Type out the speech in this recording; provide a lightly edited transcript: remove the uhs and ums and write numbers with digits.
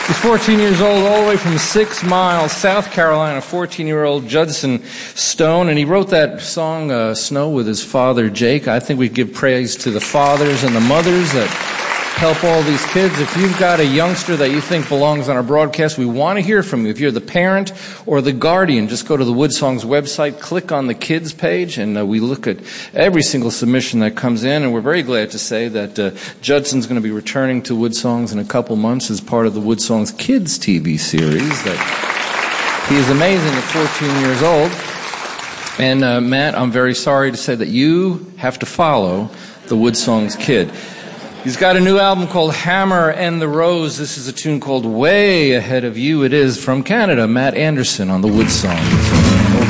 He's 14 years old, all the way from 6 Miles, South Carolina, 14-year-old Judson Stone, and he wrote that song, Snow, with his father, Jake. I think we give praise to the fathers and the mothers that help all these kids. If you've got a youngster that you think belongs on our broadcast, we want to hear from you. If you're the parent or the guardian, just go to the Woodsongs website, click on the kids page, and we look at every single submission that comes in. And we're very glad to say that Judson's going to be returning to Woodsongs in a couple months as part of the Woodsongs Kids TV series. That he is amazing at 14 years old. And Matt, I'm very sorry to say that you have to follow the Woodsongs Kid. He's got a new album called Hammer and the Rose. This is a tune called Way Ahead of You. It is from Canada, Matt Anderson on the Woodsongs.